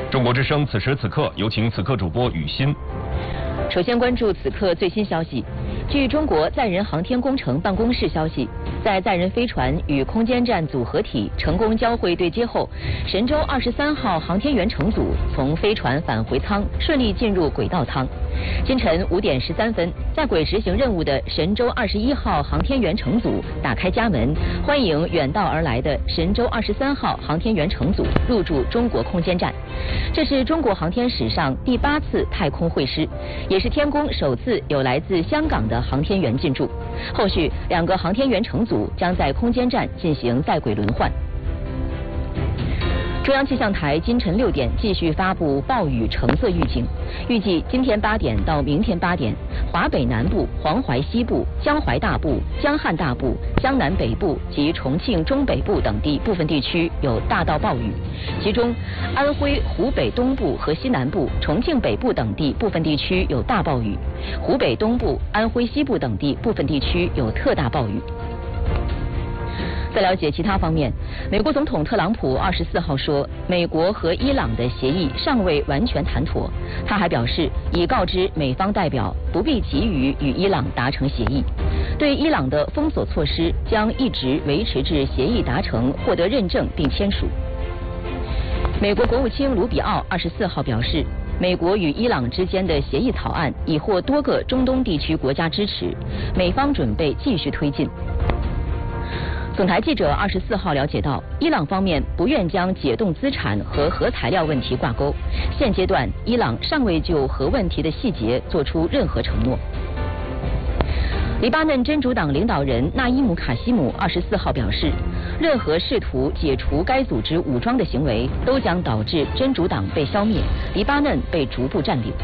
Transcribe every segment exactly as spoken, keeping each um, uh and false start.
中国之声此时此刻，有请此刻主播雨欣。 首先关注此刻最新消息。据中国载人航天工程办公室消息，在载人飞船与空间站组合体成功交会对接后，神舟二十三号航天员乘组从飞船返回舱顺利进入轨道舱。今晨五点十三分，在轨执行任务的神舟二十一号航天员乘组打开家门，欢迎远道而来的神舟二十三号航天员乘组入驻中国空间站。这是中国航天史上第八次太空会师，也是天宫首次有来自香港的航天员进驻。后续两个航天员乘组将在空间站进行在轨轮换。中央气象台今晨六点继续发布暴雨橙色预警，预计今天八点到明天八点，华北南部、黄淮西部、江淮大部、江汉大部、江南北部及重庆中北部等地部分地区有大到暴雨，其中安徽、湖北东部和西南部、重庆北部等地部分地区有大暴雨，湖北东部、安徽西部等地部分地区有特大暴雨。在了解其他方面，美国总统特朗普二十四号说，美国和伊朗的协议尚未完全谈妥。他还表示，已告知美方代表不必急于与伊朗达成协议，对伊朗的封锁措施将一直维持至协议达成、获得认证并签署。美国国务卿卢比奥二十四号表示，美国与伊朗之间的协议草案已获多个中东地区国家支持，美方准备继续推进。总台记者二十四号了解到，伊朗方面不愿将解冻资产和核材料问题挂钩，现阶段伊朗尚未就核问题的细节做出任何承诺。黎巴嫩真主党领导人纳伊姆卡西姆二十四号表示，任何试图解除该组织武装的行为都将导致真主党被消灭，黎巴嫩被逐步占领。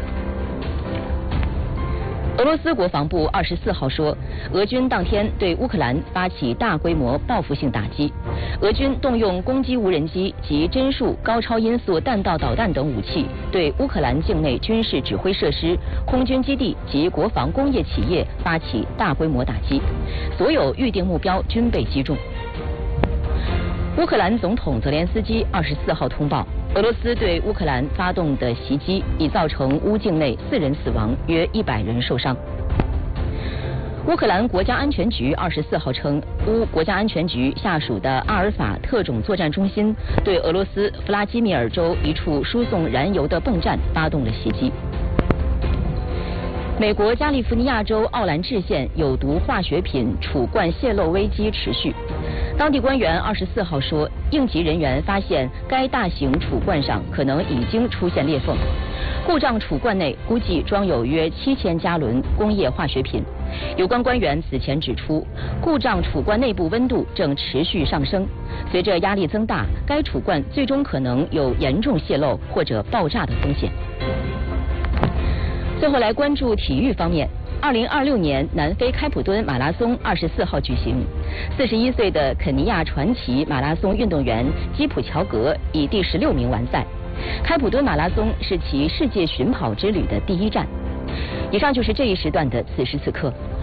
俄罗斯国防部二十四号说，俄军当天对乌克兰发起大规模报复性打击，俄军动用攻击无人机及帧数高超音速弹道导弹等武器，对乌克兰境内军事指挥设施、空军基地及国防工业企业发起大规模打击，所有预定目标均被击中。乌克兰总统泽连斯基二十四号通报，俄罗斯对乌克兰发动的袭击已造成乌境内四人死亡，约一百人受伤。乌克兰国家安全局二十四号称，乌国家安全局下属的阿尔法特种作战中心对俄罗斯弗拉基米尔州一处输送燃油的泵站发动了袭击。美国加利福尼亚州奥兰治县有毒化学品储罐泄漏危机持续。当地官员二十四号说，应急人员发现该大型储罐上可能已经出现裂缝，故障储罐内估计装有约七千加仑工业化学品。有关官员此前指出，故障储罐内部温度正持续上升，随着压力增大，该储罐最终可能有严重泄漏或者爆炸的风险。最后来关注体育方面，二零二六年南非开普敦马拉松二十四号举行，四十一岁的肯尼亚传奇马拉松运动员基普乔格以第十六名完赛。开普敦马拉松是其世界巡跑之旅的第一站。以上就是这一时段的此时此刻。